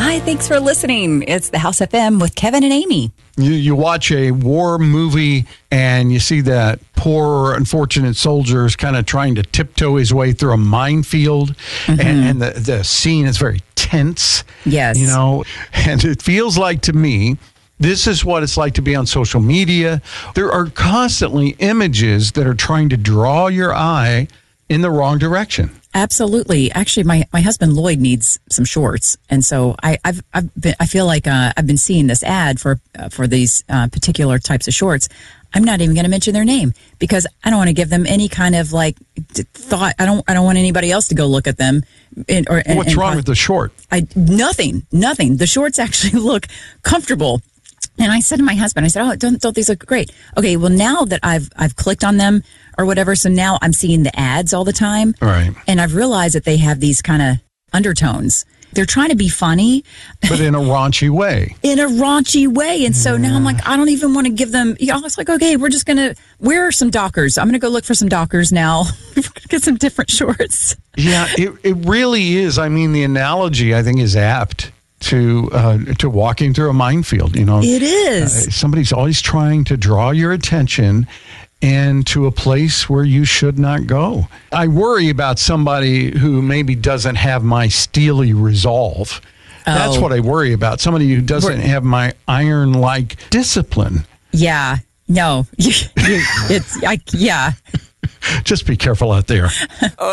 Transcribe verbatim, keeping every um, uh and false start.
Hi, thanks for listening. It's the House F M with Kevin and Amy. You, you watch a war movie and you see that poor, unfortunate soldier is kind of trying to tiptoe his way through a minefield, mm-hmm. and, and the, the scene is very tense. Yes. You know, and it feels like to me, this is what it's like to be on social media. There are constantly images that are trying to draw your eye in the wrong direction. Absolutely. Actually, my, my husband Lloyd needs some shorts, and so I I've, I've been, I feel like uh, I've been seeing this ad for uh, for these uh, particular types of shorts. I'm not even going to mention their name because I don't want to give them any kind of like thought. I don't I don't want anybody else to go look at them. And, or, and, What's and wrong cause, with the short? I nothing nothing. The shorts actually look comfortable. And I said to my husband, I said, "Oh, don't don't these look great?" Okay, well now that I've I've clicked on them or whatever, so now I'm seeing the ads all the time, right? And I've realized that they have these kind of undertones. They're trying to be funny, but in a raunchy way. In a raunchy way, and so yeah. now I'm like, I don't even want to give them. You know, it's like, okay, we're just gonna wear some Dockers. I'm gonna go look for some Dockers now. Get some different shorts. Yeah, it it really is. I mean, the analogy I think is apt to uh, to walking through a minefield. You know, it is. Uh, somebody's always trying to draw your attention and to a place where you should not go. I worry about somebody who maybe doesn't have my steely resolve. Oh. That's what I worry about. Somebody who doesn't have my iron-like discipline. Yeah. No. it's I, yeah. Just be careful out there.